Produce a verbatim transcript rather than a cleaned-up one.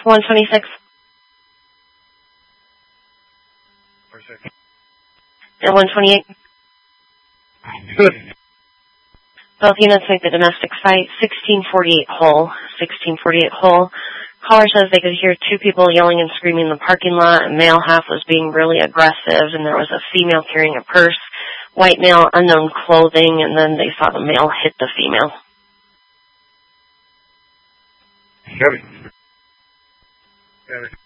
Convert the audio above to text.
one twenty-six. And one twenty-eight. Good. Both units make the domestic site sixteen forty-eight whole. sixteen forty-eight whole. Caller says they could hear two people yelling and screaming in the parking lot. A male half was being really aggressive, and there was a female carrying a purse. White male, unknown clothing, and then they saw the male hit the female. Got it. Got it.